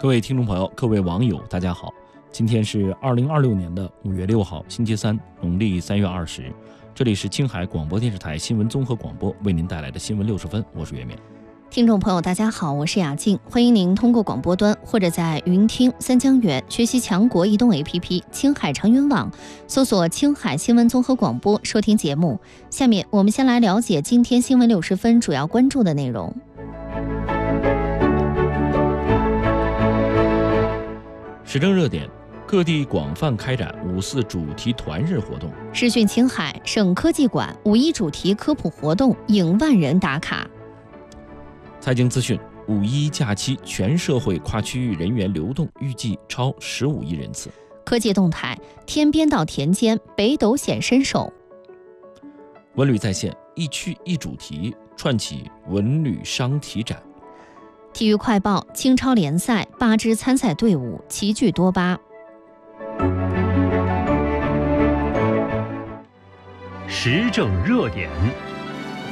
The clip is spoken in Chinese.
各位听众朋友，各位网友，大家好！今天是2026年的5月6号，星期三，农历3月20。这里是青海广播电视台新闻综合广播为您带来的新闻60分，我是袁冕。 听众朋友，大家好，我是雅静，欢迎您通过广播端或者在云听、三江源学习强国移动 APP 青海长云网，搜索青海新闻综合广播收听节目。下面我们先来了解今天新闻60分主要关注的内容。 时政热点，各地广泛开展5·4主题团日活动。 视讯青海省科技馆5·1主题科普活动引万人打卡。 财经资讯，5·1假期全社会跨区域人员流动预计超15亿人次。 科技动态，天边到田间，北斗显身手。 文旅在线，一区一主题串起文旅商体展。 体育快报，青超联赛8支参赛队伍齐聚多巴。 时政热点。